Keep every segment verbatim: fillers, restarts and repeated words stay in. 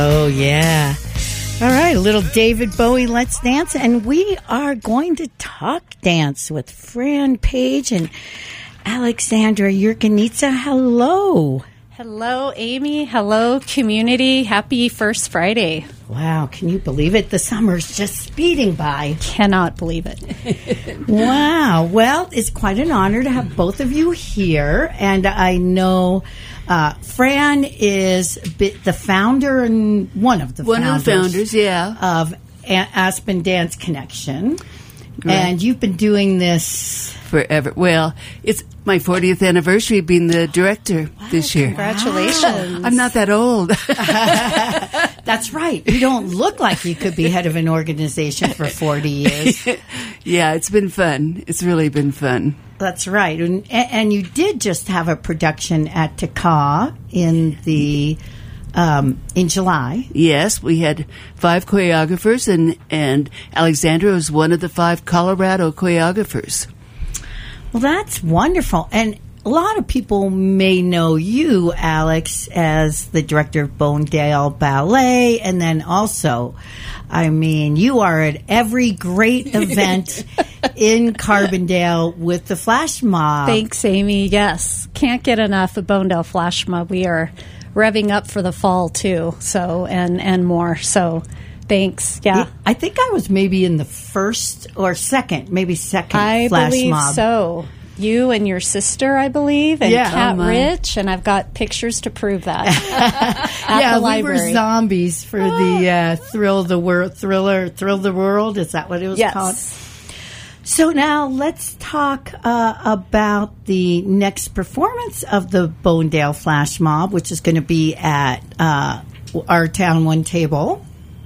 Oh, yeah. All right, a little David Bowie, Let's Dance. And we are going to talk dance with Fran Page and Alexandra Yurkanitsa. Hello. Hello, Amy. Hello, community. Happy First Friday. Wow, can you believe it? The summer's just speeding by. Cannot believe it. Wow. Well, it's quite an honor to have both of you here. And I know uh, Fran is the founder and one of the one founders. One of the founders, yeah. Of A- Aspen Dance Connection. Right. And you've been doing this forever. Well, it's my fortieth anniversary of being the director wow, this year. Congratulations. Wow. I'm not that old. That's right. You don't look like you could be head of an organization for forty years. Yeah, it's been fun. It's really been fun. That's right. And, and you did just have a production at Taka in the... Um, in July. Yes, we had five choreographers, and, and Alexandra was one of the five Colorado choreographers. Well, that's wonderful. And a lot of people may know you, Alex, as the director of Bonedale Ballet, and then also, I mean, you are at every great event in Carbondale with the Flash Mob. Thanks, Amy. Yes, can't get enough of Bonedale Flash Mob. We are revving up for the fall too, so and and more. So, thanks. Yeah, I think I was maybe in the first or second, maybe second. I Flash believe Mob. So. You and your sister, I believe, and yeah. Kat oh Rich, and I've got pictures to prove that. At yeah, the we library. were zombies for the uh, Thrill the World, Thriller, Thrill the World. Is that what it was yes. called? So now let's talk uh, about the next performance of the Bonedale Flash Mob, which is going to be at uh, Our Town One Table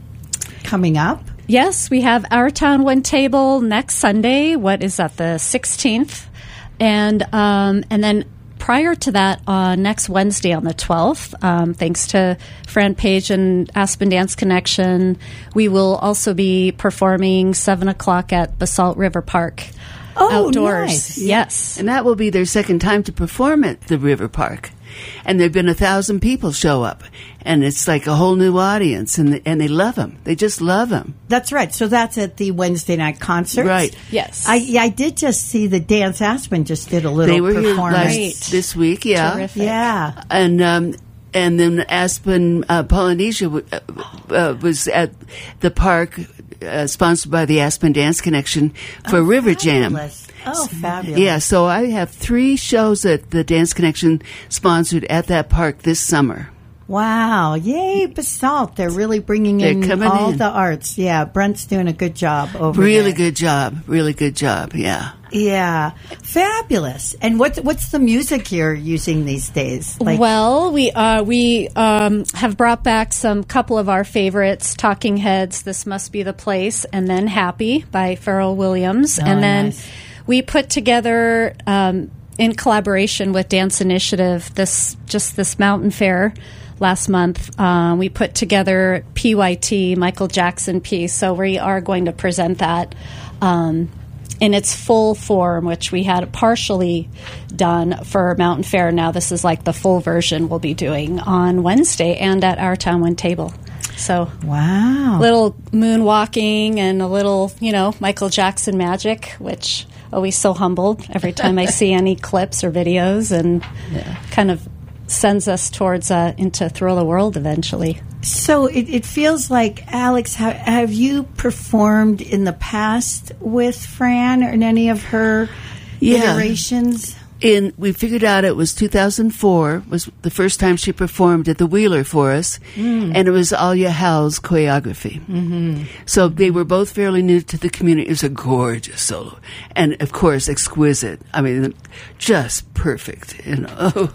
coming up. Yes, we have Our Town One Table next Sunday. What is that, the sixteenth? And um, and then prior to that, uh, next Wednesday on the twelfth, um, thanks to Fran Page and Aspen Dance Connection, we will also be performing seven o'clock at Basalt River Park. Oh, outdoors. Nice. Yes. And that will be their second time to perform at the River Park. And there have been a thousand people show up. And it's like a whole new audience. And, and they love them. They just love them. That's right. So that's at the Wednesday night concert. Right. Yes. I, yeah, I did just see the Dance Aspen just did a little they were performance. Here last, this week, yeah. Terrific. Yeah. And um, and then Aspen uh, Polynesia w- uh, uh, was at the park, uh, sponsored by the Aspen Dance Connection for oh, River fabulous. Jam. Oh, fabulous. Yeah, so I have three shows that the Dance Connection sponsored at that park this summer. Wow. Yay, Basalt. They're really bringing They're in coming all in. the arts. Yeah, Brent's doing a good job over Really there. good job. Really good job, yeah. Yeah. Fabulous. And what, what's the music you're using these days? Like, well, we uh, we um, have brought back some couple of our favorites, Talking Heads, This Must Be the Place, and then Happy by Pharrell Williams. Oh, and then nice. we put together, um, in collaboration with Dance Initiative, this just this mountain fair last month. Um, we put together P Y T, Michael Jackson piece. So we are going to present that um, in its full form, which we had partially done for Mountain Fair. Now this is like the full version we'll be doing on Wednesday and at Our Town One Table. So wow. little moonwalking and a little, you know, Michael Jackson magic, which always so humbled every time I see any clips or videos, and yeah. kind of sends us towards uh, into Thrill the World eventually. So it, it feels like, Alex, ha- have you performed in the past with Fran or in any of her yeah. iterations? In, we figured out it was two thousand four was the first time she performed at the Wheeler for us, mm. and it was Alia Howell's choreography. Mm-hmm. So they were both fairly new to the community. It was a gorgeous solo, and of course exquisite. I mean, just perfect. You know,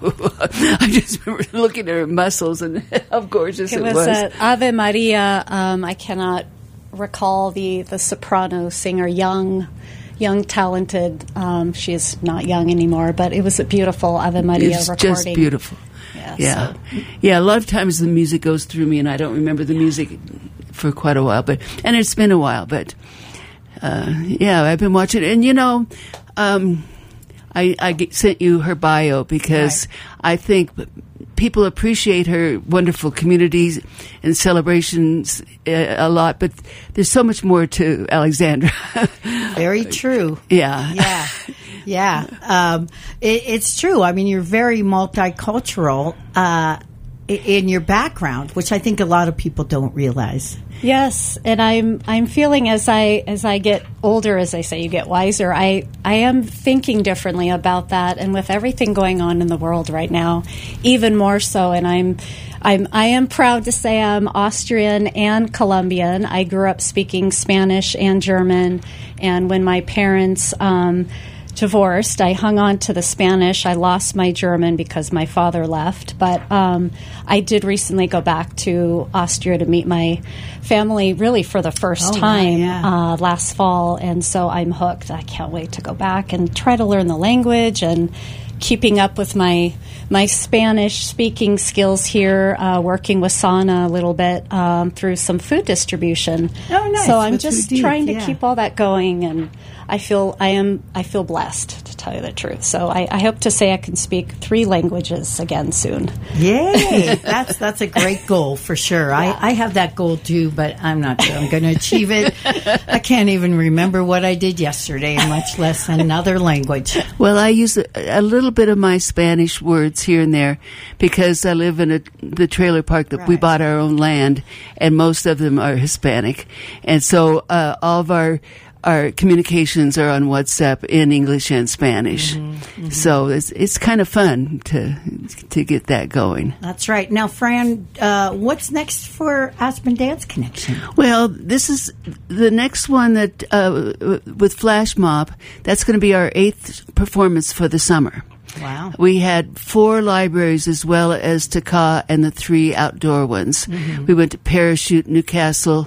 I just remember looking at her muscles and how gorgeous it, it was. was. Uh, Ave Maria. Um, I cannot recall the the soprano singer, young. Young, talented. Um, she is not young anymore, but it was a beautiful Ave Maria it's recording. Just beautiful. Yeah, yeah. So. yeah. A lot of times the music goes through me, and I don't remember the music for quite a while. But and it's been a while, but uh, yeah, I've been watching it. And you know, um, I, I sent you her bio because right. I think people appreciate her wonderful communities and celebrations uh, a lot, but there's so much more to Alexandra. Very true. Yeah. Yeah. Yeah. Um, it, it's true. I mean, you're very multicultural uh, in your background, which I think a lot of people don't realize. Yes, and I'm I'm feeling as I as I get older, as I say, you get wiser. I I am thinking differently about that, and with everything going on in the world right now, even more so. And I'm I'm I am proud to say I'm Austrian and Colombian. I grew up speaking Spanish and German, and when my parents um, divorced, I hung on to the Spanish. I lost my German because my father left, but um, I did recently go back to Austria to meet my family really for the first oh, time yeah, yeah. Uh, last fall, and so I'm hooked. I can't wait to go back and try to learn the language and keeping up with my my Spanish speaking skills here, uh, working with Sana a little bit um, through some food distribution. Oh, nice. So I'm With just Foodie, trying to yeah. keep all that going, and I feel I am I feel blessed, to tell you the truth. So I, I hope to say I can speak three languages again soon. Yay! That's that's a great goal for sure. Yeah. I, I have that goal too, but I'm not sure I'm going to achieve it. I can't even remember what I did yesterday, much less another language. Well, I use a, a little bit of my Spanish words here and there because I live in a, the trailer park that we Right. bought our own land, and most of them are Hispanic. And so uh, all of our our communications are on WhatsApp in English and Spanish. Mm-hmm, mm-hmm. So it's it's kind of fun to to get that going. That's right. Now, Fran, uh, what's next for Aspen Dance Connection? Well, this is the next one that uh, with Flash Mob. That's going to be our eighth performance for the summer. Wow. We had four libraries as well as Taka and the three outdoor ones. Mm-hmm. We went to Parachute, Newcastle,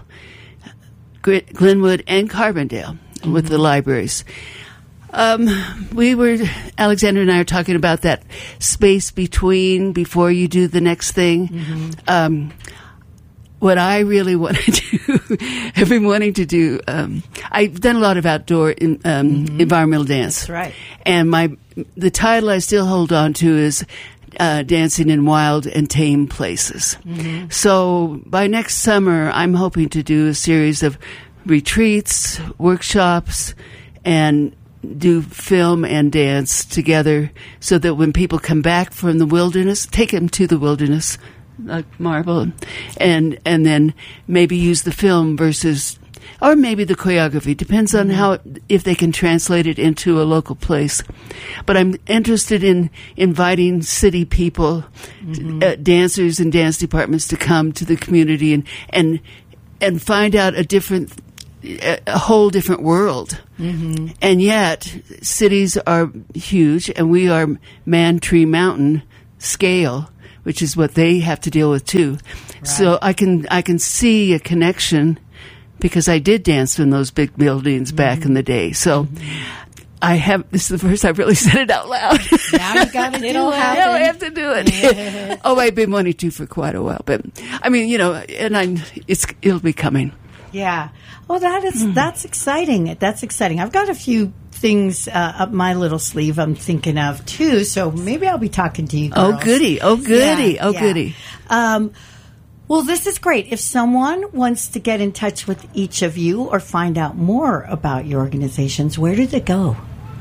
Glenwood, and Carbondale mm-hmm. with the libraries. Um, we were, Alexandra and I are talking about that space between before you do the next thing. Mm-hmm. Um, what I really want to do, I've been wanting to do, um, I've done a lot of outdoor in, um, mm-hmm. environmental dance. That's right. And my, the title I still hold on to is uh, Dancing in Wild and Tame Places. Mm-hmm. So by next summer, I'm hoping to do a series of retreats, workshops, and do film and dance together so that when people come back from the wilderness, take them to the wilderness, like Marble, and and then maybe use the film versus, or maybe the choreography. Depends on how, if they can translate it into a local place. But I'm interested in inviting city people, mm-hmm. uh, dancers and dance departments to come to the community and and and find out a different, a whole different world. Mm-hmm. And yet, cities are huge, and we are man, tree, mountain scale, which is what they have to deal with too. Right. So I can I can see a connection because I did dance in those big buildings mm-hmm. back in the day. So mm-hmm. I have. This is the first I've really said it out loud. Now you got to do it. Now I have to do it. Oh, I've been wanting to for quite a while, but I mean, you know, and I it's it'll be coming. Yeah. Well, that is mm. that's exciting. That's exciting. I've got a few things uh, up my little sleeve I'm thinking of too, so maybe I'll be talking to you girls. Oh, goody. Oh, goody. Yeah, oh, yeah. goody. Um, well, this is great. If someone wants to get in touch with each of you or find out more about your organizations, where do they go?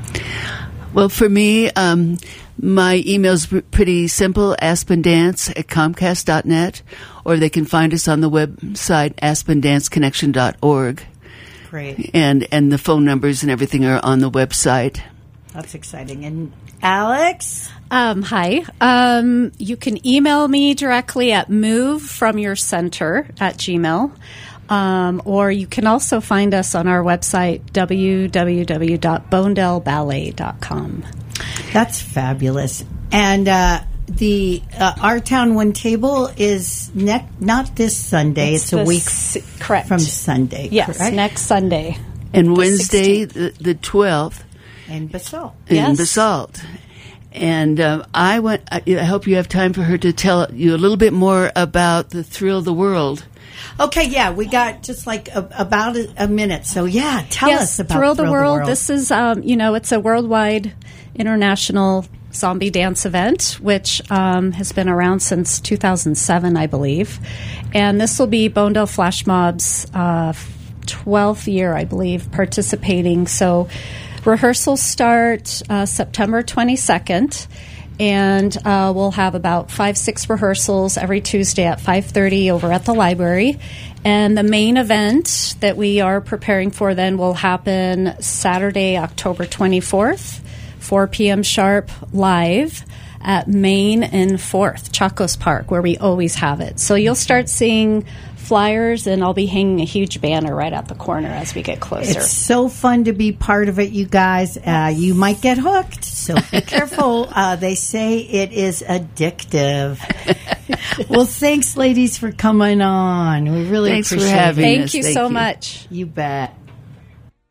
Well, for me, um, my email's pretty simple, aspendance at comcast dot net, or they can find us on the website aspen dance connection dot org. Great. And and the phone numbers and everything are on the website. That's exciting. And Alex? Um, hi. Um, you can email me directly at movefromyourcenter at gmail. Um, or you can also find us on our website, w w w dot bonedell ballet dot com. That's fabulous. And uh, the uh, Our Town One Table is ne- not this Sunday. It's, it's a week s- correct. from Sunday. Yes, correct? next Sunday. And Wednesday, the, the twelfth. In Basalt. In Yes. Basalt. And uh, I want. I, I hope you have time for her to tell you a little bit more about the Thrill the World. Okay, yeah, we got just like a, about a, a minute. So, yeah, tell yes, us about Thrill, Thrill the World. the World. This is, um, you know, it's a worldwide international zombie dance event, which um, has been around since two thousand seven, I believe. And this will be Bonedale Flash Mob's uh, twelfth year, I believe, participating. So rehearsals start uh, September twenty-second. And uh, we'll have about five, six rehearsals every Tuesday at five thirty over at the library. And the main event that we are preparing for then will happen Saturday, October twenty-fourth, four p.m. sharp, live at Main and fourth, Chacos Park, where we always have it. So you'll start seeing flyers, and I'll be hanging a huge banner right at the corner as we get closer. It's so fun to be part of it, you guys. Uh, you might get hooked, so be careful. Uh, they say it is addictive. Well, thanks, ladies, for coming on. We really Thanks appreciate for having it. Thank us. you Thank so you. much. You bet.